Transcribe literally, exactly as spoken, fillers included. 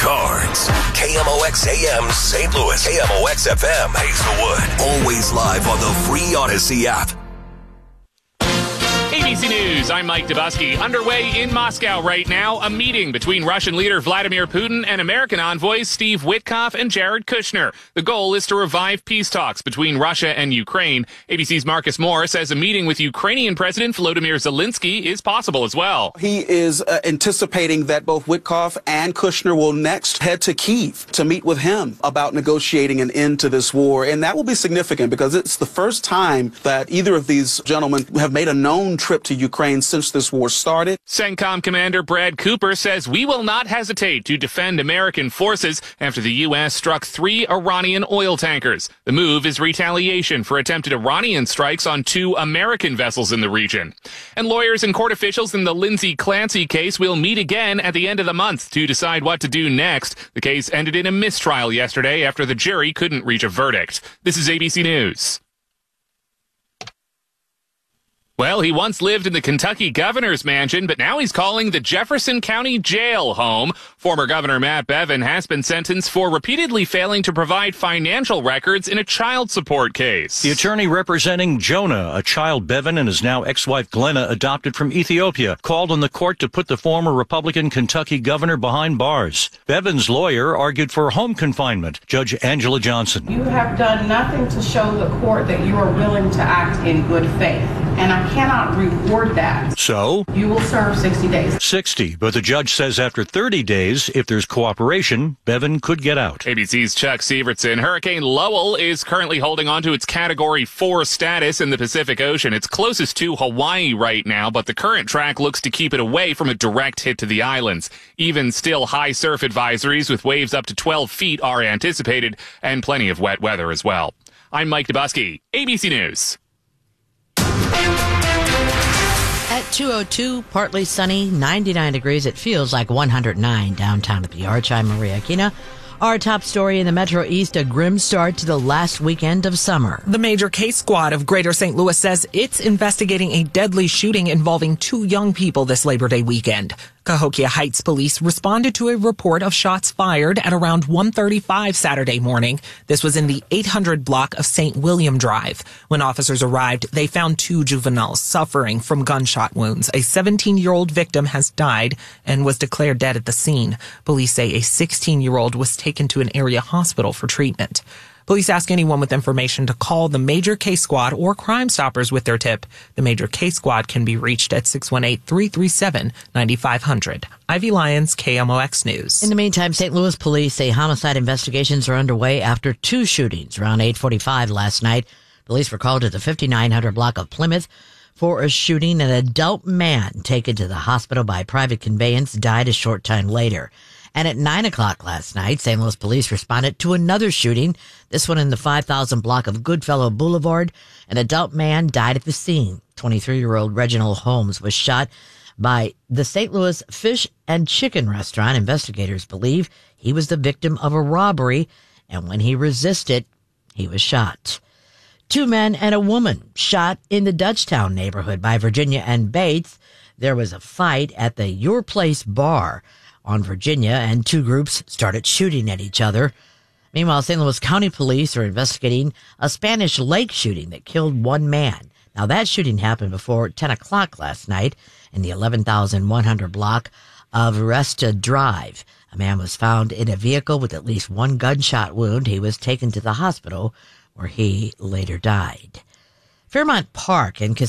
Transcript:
Cards. K M O X A M Saint Louis. K M O X F M Hazelwood. Always live on the free Odyssey app. A B C News, I'm Mike Dubusky. Underway in Moscow right now, a meeting between Russian leader Vladimir Putin and American envoys Steve Witkoff and Jared Kushner. The goal is to revive peace talks between Russia and Ukraine. A B C's Marcus Moore says a meeting with Ukrainian President Volodymyr Zelensky is possible as well. He is uh, anticipating that both Witkoff and Kushner will next head to Kyiv to meet with him about negotiating an end to this war. And that will be significant because it's the first time that either of these gentlemen have made a known trip to Ukraine since this war started. CENTCOM Commander Brad Cooper says we will not hesitate to defend American forces after the U S struck three Iranian oil tankers. The move is retaliation for attempted Iranian strikes on two American vessels in the region. And lawyers and court officials in the Lindsay Clancy case will meet again at the end of the month to decide what to do next. The case ended in a mistrial yesterday after the jury couldn't reach a verdict. This is A B C News. Well, he once lived in the Kentucky governor's mansion, but now he's calling the Jefferson County Jail home. Former Governor Matt Bevin has been sentenced for repeatedly failing to provide financial records in a child support case. The attorney representing Jonah, a child Bevin and his now ex-wife Glenna adopted from Ethiopia, called on the court to put the former Republican Kentucky governor behind bars. Bevin's lawyer argued for home confinement. Judge Angela Johnson. You have done nothing to show the court that you are willing to act in good faith, and I cannot reward that. So? You will serve sixty days. sixty, but the judge says after thirty days, if there's cooperation, Bevin could get out. A B C's Chuck Sievertson. Hurricane Lowell is currently holding on to its Category four status in the Pacific Ocean. It's closest to Hawaii right now, but the current track looks to keep it away from a direct hit to the islands. Even still, high surf advisories with waves up to twelve feet are anticipated, and plenty of wet weather as well. I'm Mike Dubusky, A B C News. At two oh two, partly sunny, ninety-nine degrees. It feels like one hundred nine downtown at the Arch. I'm Maria Aquina. Our top story in the Metro East, a grim start to the last weekend of summer. The major case squad of Greater Saint Louis says it's investigating a deadly shooting involving two young people this Labor Day weekend. Cahokia Heights police responded to a report of shots fired at around one thirty-five Saturday morning. This was in the eight hundred block of Saint William Drive. When officers arrived, they found two juveniles suffering from gunshot wounds. A seventeen-year-old victim has died and was declared dead at the scene. Police say a sixteen-year-old was taken to an area hospital for treatment. Police ask anyone with information to call the Major Case Squad or Crime Stoppers with their tip. The Major Case Squad can be reached at six one eight, three three seven, nine five hundred. Ivy Lyons, K M O X News. In the meantime, Saint Louis police say homicide investigations are underway after two shootings around eight forty-five last night. Police were called to the fifty-nine hundred block of Plymouth for a shooting. An adult man taken to the hospital by private conveyance died a short time later. And at nine o'clock last night, Saint Louis police responded to another shooting, this one in the five thousand block of Goodfellow Boulevard. An adult man died at the scene. twenty-three-year-old Reginald Holmes was shot by the Saint Louis Fish and Chicken restaurant. Investigators believe he was the victim of a robbery, and when he resisted, he was shot. Two men and a woman shot in the Dutchtown neighborhood by Virginia and Bates. There was a fight at the Your Place bar on Virginia, and two groups started shooting at each other. Meanwhile, Saint Louis County Police are investigating a Spanish Lake shooting that killed one man. Now, that shooting happened before ten o'clock last night in the eleven thousand one hundred block of Resta Drive. A man was found in a vehicle with at least one gunshot wound. He was taken to the hospital where he later died. Fairmont Park in Kissimmee